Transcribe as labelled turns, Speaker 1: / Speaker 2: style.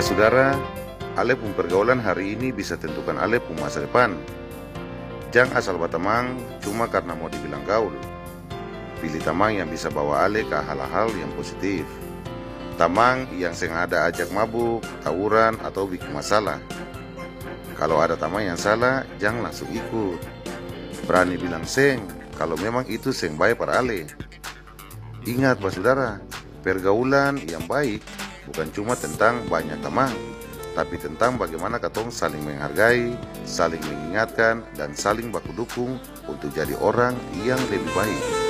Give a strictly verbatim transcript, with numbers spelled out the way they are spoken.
Speaker 1: Saudara, ale pun pergaulan hari ini bisa tentukan ale pun masa depan. Jangan asal berteman cuma karena mau dibilang gaul. Pilih teman yang bisa bawa ale ke hal-hal yang positif. Teman yang sengaja ajak mabuk, tawuran, atau bikin masalah. Kalau ada teman yang salah, jangan langsung ikut. Berani bilang seng, kalau memang itu seng baik para ale. Ingat Pak Saudara, pergaulan yang baik bukan cuma tentang banyak teman, tapi tentang bagaimana katong saling menghargai, saling mengingatkan, dan saling baku dukung untuk jadi orang yang lebih baik.